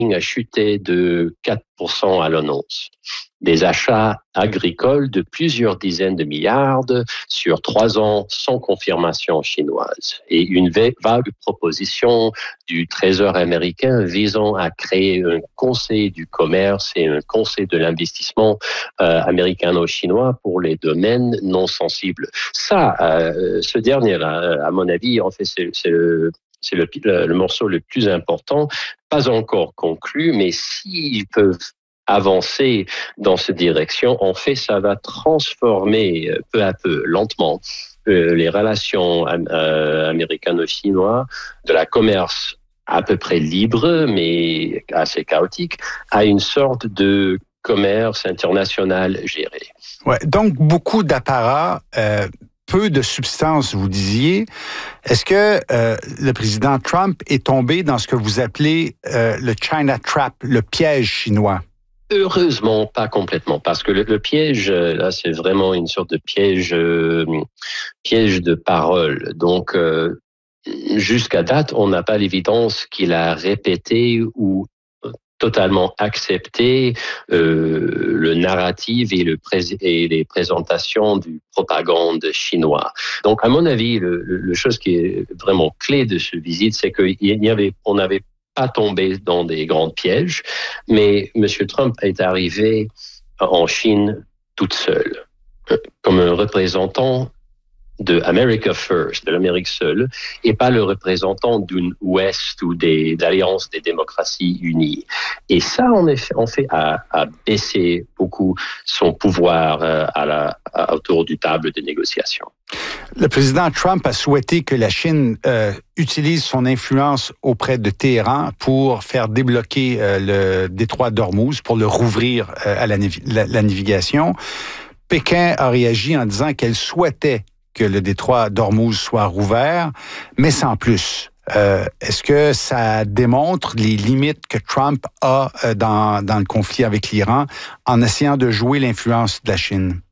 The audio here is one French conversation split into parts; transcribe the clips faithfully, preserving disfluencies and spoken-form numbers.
a chuté de quatre pour cent à l'annonce. Des achats agricoles de plusieurs dizaines de milliards sur trois ans sans confirmation chinoise. Et une vague proposition du Trésor américain visant à créer un conseil du commerce et un conseil de l'investissement euh, américano-chinois pour les domaines non sensibles. Ça, euh, ce dernier-là, à mon avis, en fait, c'est, c'est le... C'est le, le, le morceau le plus important, pas encore conclu, mais s'ils peuvent avancer dans cette direction, en fait, ça va transformer peu à peu, lentement, euh, les relations euh, américano-chinois, de la commerce à peu près libre, mais assez chaotique, à une sorte de commerce international géré. Ouais, donc beaucoup d'apparat. Euh... peu de substance, vous disiez. Est-ce que euh, le président Trump est tombé dans ce que vous appelez euh, le China Trap, le piège chinois? Heureusement, pas complètement, parce que le, le piège, là, c'est vraiment une sorte de piège, euh, piège de parole. Donc, euh, jusqu'à date, on n'a pas l'évidence qu'il a répété ou totalement accepté euh, le narratif et, le pré- et les présentations du propagande chinois. Donc, à mon avis, le, le, le chose qui est vraiment clé de ce visite, c'est qu'il y avait, on n'avait pas tombé dans des grands pièges, mais M. Trump est arrivé en Chine toute seule, comme un représentant de America First, de l'Amérique seule, et pas le représentant d'une Ouest ou des, d'alliances des démocraties unies. Et ça, en effet, en fait, a, a baissé beaucoup son pouvoir à la, à, autour du table de négociation. Le président Trump a souhaité que la Chine euh, utilise son influence auprès de Téhéran pour faire débloquer euh, le détroit d'Ormuz, pour le rouvrir euh, à la, la, la navigation. Pékin a réagi en disant qu'elle souhaitait que le détroit d'Ormuz soit rouvert, mais sans plus. Euh, est-ce que ça démontre les limites que Trump a euh, dans, dans le conflit avec l'Iran en essayant de jouer l'influence de la Chine?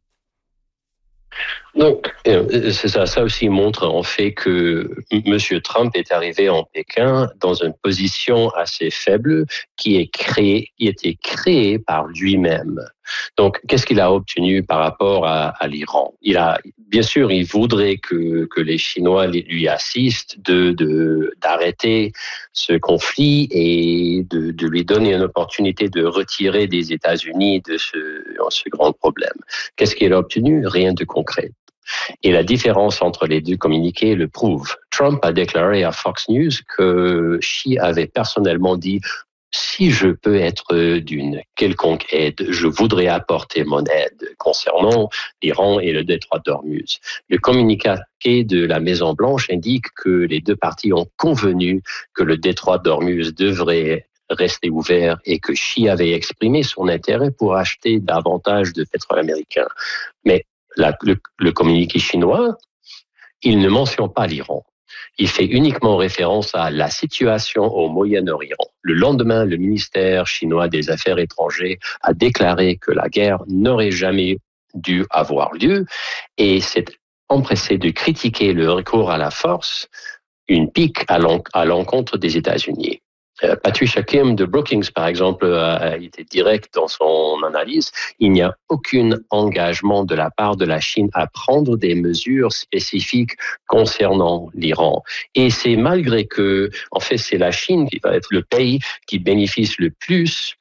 Donc, c'est ça, ça aussi montre en fait que M. Trump est arrivé en Pékin dans une position assez faible qui est créée, qui était créée par lui-même. Donc, qu'est-ce qu'il a obtenu par rapport à, à l'Iran? Il a, bien sûr, il voudrait que, que les Chinois lui assistent de, de, d'arrêter ce conflit et de, de lui donner une opportunité de retirer des États-Unis de ce, ce grand problème. Qu'est-ce qu'il a obtenu? Rien de concret. Et la différence entre les deux communiqués le prouve. Trump a déclaré à Fox News que Xi avait personnellement dit « Si je peux être d'une quelconque aide, je voudrais apporter mon aide concernant l'Iran et le détroit d'Ormuz ». Le communiqué de la Maison-Blanche indique que les deux parties ont convenu que le détroit d'Ormuz devrait rester ouvert et que Xi avait exprimé son intérêt pour acheter davantage de pétrole américain. Mais La, le, le communiqué chinois, il ne mentionne pas l'Iran. Il fait uniquement référence à la situation au Moyen-Orient. Le lendemain, le ministère chinois des Affaires étrangères a déclaré que la guerre n'aurait jamais dû avoir lieu et s'est empressé de critiquer le recours à la force, une pique à, l'en, à l'encontre des États-Unis. Patricia Kim de Brookings, par exemple, a été direct dans son analyse. Il n'y a aucun engagement de la part de la Chine à prendre des mesures spécifiques concernant l'Iran. Et c'est malgré que, en fait, c'est la Chine qui va être le pays qui bénéficie le plus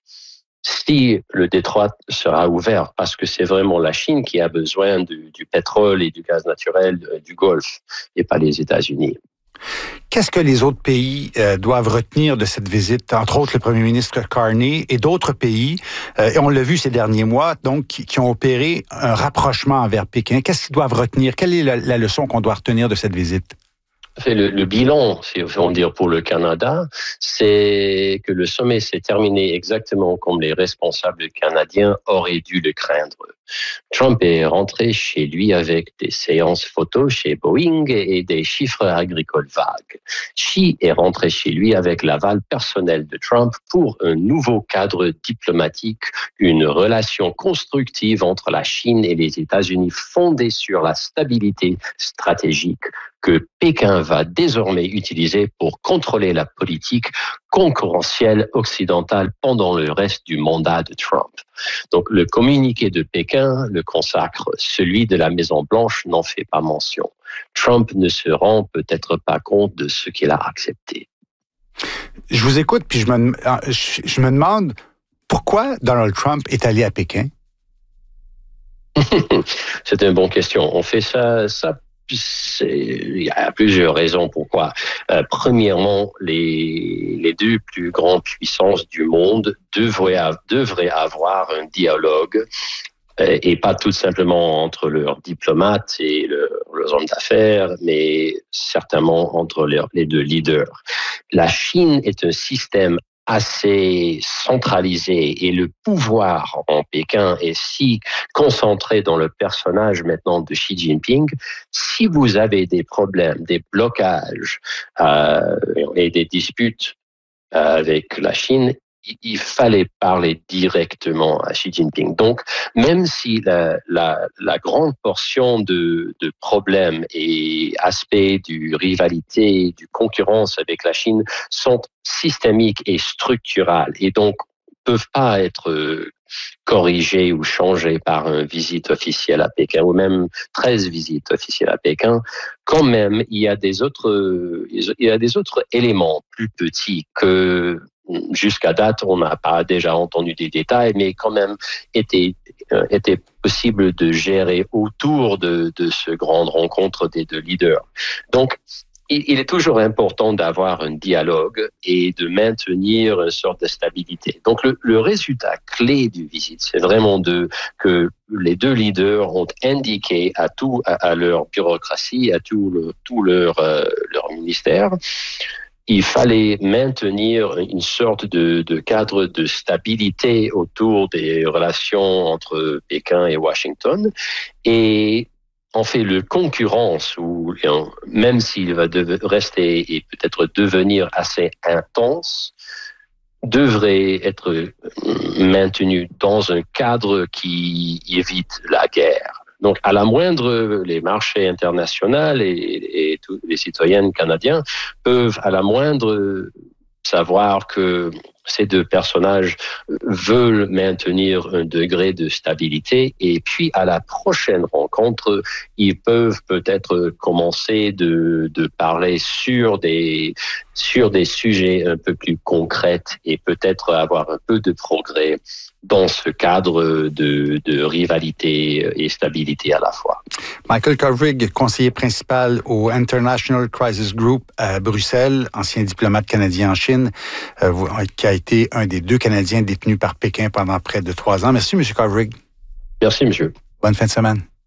si le détroit sera ouvert, parce que c'est vraiment la Chine qui a besoin du, du pétrole et du gaz naturel du Golfe, et pas les États-Unis. Qu'est-ce que les autres pays euh, doivent retenir de cette visite, entre autres le premier ministre Carney et d'autres pays, euh, et on l'a vu ces derniers mois, donc qui, qui ont opéré un rapprochement envers Pékin? Qu'est-ce qu'ils doivent retenir? Quelle est la, la leçon qu'on doit retenir de cette visite? Le, le bilan, si on veut dire pour le Canada, c'est que le sommet s'est terminé exactement comme les responsables canadiens auraient dû le craindre. Trump est rentré chez lui avec des séances photos chez Boeing et des chiffres agricoles vagues. Xi est rentré chez lui avec l'aval personnel de Trump pour un nouveau cadre diplomatique, une relation constructive entre la Chine et les États-Unis fondée sur la stabilité stratégique que Pékin va désormais utiliser pour contrôler la politique concurrentiel occidental pendant le reste du mandat de Trump. Donc le communiqué de Pékin le consacre, celui de la Maison-Blanche n'en fait pas mention. Trump ne se rend peut-être pas compte de ce qu'il a accepté. Je vous écoute, puis je me, je me demande pourquoi Donald Trump est allé à Pékin? C'est une bonne question. On fait ça, ça il y a plusieurs raisons pourquoi. Euh, premièrement, les, les deux plus grandes puissances du monde devraient, devraient avoir un dialogue euh, et pas tout simplement entre leurs diplomates et le, leurs hommes d'affaires, mais certainement entre leurs, les deux leaders. La Chine est un système assez centralisé et le pouvoir en Pékin est si concentré dans le personnage maintenant de Xi Jinping. Si vous avez des problèmes, des blocages euh, et des disputes euh, avec la Chine, il fallait parler directement à Xi Jinping. Donc, même si la, la, la grande portion de, de problèmes et aspects du rivalité, du concurrence avec la Chine sont systémiques et structurales et donc peuvent pas être corrigés ou changés par une visite officielle à Pékin ou même treize visites officielles à Pékin, quand même, il y a des autres, il y a des autres éléments plus petits que jusqu'à date, on n'a pas déjà entendu des détails, mais quand même était, euh, était possible de gérer autour de, de ce grande rencontre des deux leaders. Donc, il, il est toujours important d'avoir un dialogue et de maintenir une sorte de stabilité. Donc, le, le résultat clé du visite, c'est vraiment de, que les deux leaders ont indiqué à tout, à, à leur bureaucratie, à tout, le, tout leur, euh, leur ministère, il fallait maintenir une sorte de, de cadre de stabilité autour des relations entre Pékin et Washington. Et en fait, le concurrence, ou même s'il va de, rester et peut-être devenir assez intense, devrait être maintenu dans un cadre qui évite la guerre. Donc, à la moindre, les marchés internationaux et, et tous les citoyens canadiens peuvent à la moindre savoir que ces deux personnages veulent maintenir un degré de stabilité et puis à la prochaine rencontre, ils peuvent peut-être commencer de, de parler sur des, sur des sujets un peu plus concrets et peut-être avoir un peu de progrès dans ce cadre de, de rivalité et stabilité à la fois. Michael Kovrig, conseiller principal au International Crisis Group à Bruxelles, ancien diplomate canadien en Chine, euh, qui a été un des deux Canadiens détenus par Pékin pendant près de trois ans. Merci, M. Kovrig. Merci, monsieur. Bonne fin de semaine.